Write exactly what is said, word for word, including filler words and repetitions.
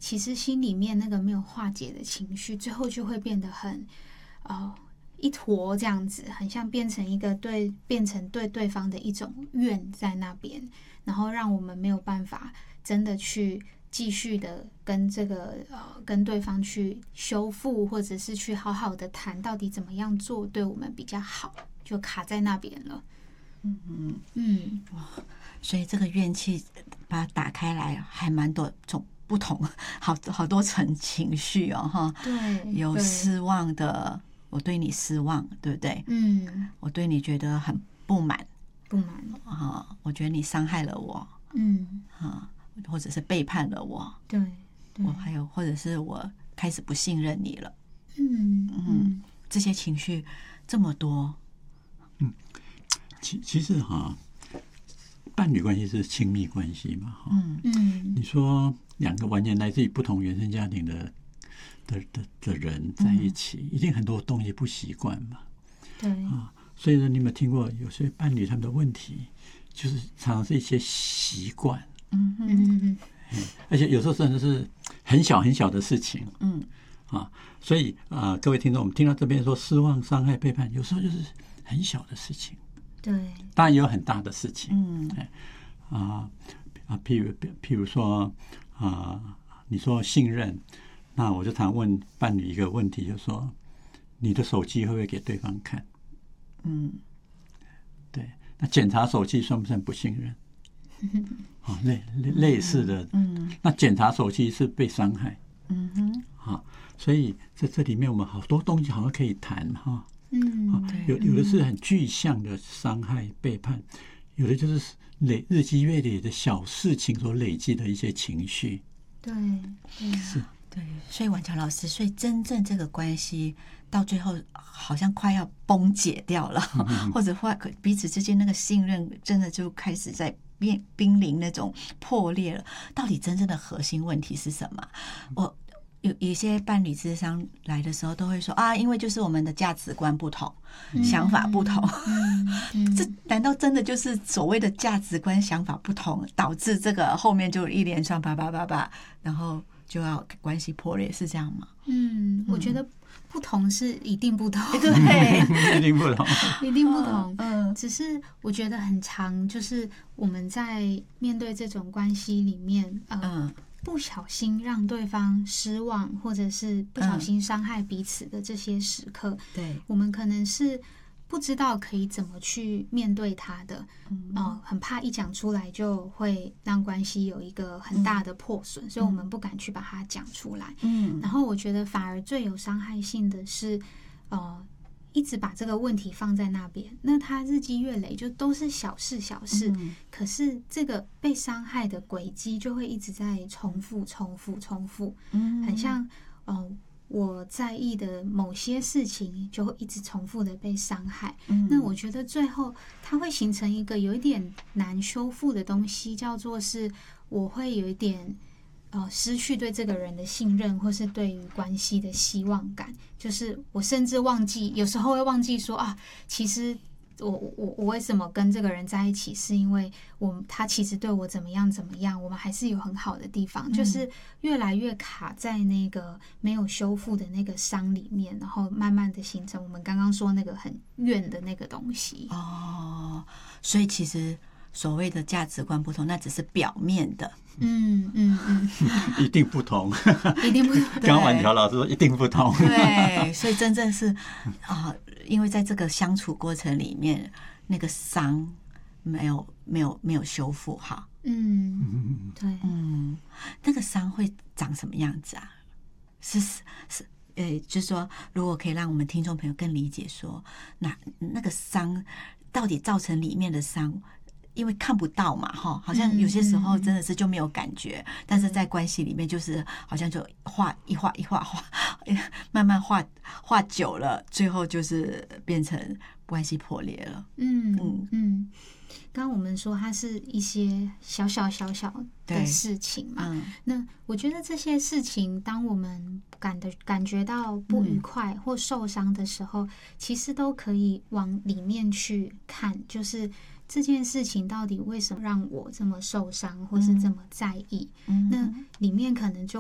其实心里面那个没有化解的情绪，最后就会变得很哦一坨这样子，很像变成一个对变成对对方的一种怨在那边，然后让我们没有办法真的去继续的跟这个呃跟对方去修复，或者是去好好的谈到底怎么样做对我们比较好，就卡在那边了。 嗯嗯嗯， 哇，所以这个怨气把它打开来，还蛮多种不同，好好多层情绪哦，哈。 对， 有失望的，我对你失望，对不对？ 嗯， 我对你觉得很不满， 不满啊，我觉得你伤害了我， 嗯啊，或者是背叛了我， 对，对我还有或者是我开始不信任你了， 嗯嗯， 这些情绪这么多， 嗯，其其实哈，伴侣关系是亲密关系嘛，哈， 嗯嗯， 你说两个完全来自于不同原生家庭的的的的人在一起，一定很多东西不习惯嘛， 对啊，所以呢，你有没有听过有些伴侣他们的问题，就是常常是一些习惯， 嗯嗯嗯嗯，而且有时候甚至是很小很小的事情， 嗯啊，所以啊、呃，各位听众，我们听到这边说失望、伤害、背叛，有时候就是很小的事情， 对， 当然也有很大的事情， 嗯哎啊啊，譬如譬如说啊，你说信任，那我就常问伴侣一个问题，就是说你的手机会不会给对方看？ 嗯， 对，那检查手机算不算不信任？啊，类类类似的， 嗯， 那检查手机是被伤害， 嗯哼， 啊，所以在这里面我们好多东西好像可以谈哈， 嗯， 啊，有有的是很具象的伤害、背叛，有的就是累日积月累的小事情所累积的一些情绪， 对对是。 对，所以婉乔老师，所以真正这个关系到最后好像快要崩解掉了， 嗯或者或彼此之间那个信任真的就开始在变濒临那种破裂了。到底真正的核心问题是什么？我有有些伴侣咨商来的时候都会说啊，因为就是我们的价值观不同， 嗯想法不同。 嗯嗯这难道真的就是所谓的价值观、想法不同，导致这个后面就一连串叭叭叭叭，然后就要关系破裂，是这样吗？ 嗯，我觉得不同是一定不同， 对， 一定不同。 一定不同。 嗯只是我觉得很常，就是我们在面对这种关系里面，呃， 嗯不小心让对方失望，或者是不小心伤害彼此的这些时刻， 对， 我们可能是不知道可以怎么去面对它的， 嗯呃，很怕一讲出来就会让关系有一个很大的破损，所以我们不敢去把它讲出来。 嗯然后我觉得反而最有伤害性的是，呃，一直把这个问题放在那边，那它日积月累就都是小事小事， 嗯可是这个被伤害的轨迹就会一直在重复、重复、重复， 嗯很像，嗯、呃，我在意的某些事情就会一直重复的被伤害。 嗯那我觉得最后它会形成一个有一点难修复的东西，叫做是我会有一点。呃，失去对这个人的信任，或是对于关系的希望感，就是我甚至忘记，有时候会忘记说啊，其实我我我为什么跟这个人在一起，是因为我他其实对我怎么样怎么样，我们还是有很好的地方， 嗯就是越来越卡在那个没有修复的那个伤里面，然后慢慢的形成我们刚刚说那个很怨的那个东西。 哦，所以其实所谓的价值观不同，那只是表面的， 嗯嗯嗯， 一定不同。 一定不刚刚婉乔老师说一定不同。 对，所以真正是啊、因为在这个相处过程里面，那个伤没有没有没有修复好， 嗯，对， 嗯，那个伤会长什么样子啊？是是。呃，就是说，如果可以让我们听众朋友更理解说，那那个伤到底造成里面的伤，因为看不到嘛，哈，好像有些时候真的是就没有感觉，嗯、但是在关系里面就是好像就画一画一画画，慢慢画画久了，最后就是变成关系破裂了。 嗯嗯嗯。刚刚我们说它是一些小小小小的事情嘛， 嗯、 那我觉得这些事情，当我们感的感觉到不愉快或受伤的时候，嗯、其实都可以往里面去看，就是这件事情到底为什么让我这么受伤，或是这么在意？ 嗯、 那里面可能就